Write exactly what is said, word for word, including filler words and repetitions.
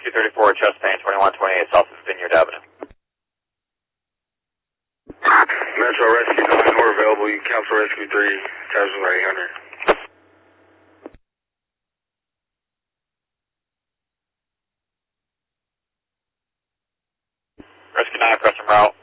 Rescue thirty-four, chest pain, twenty-one twenty-eight, south of Vineyard Avenue. Metro Rescue nine, we're available. You can cancel Rescue three, casuals are eight hundred. Rescue nine, press en route.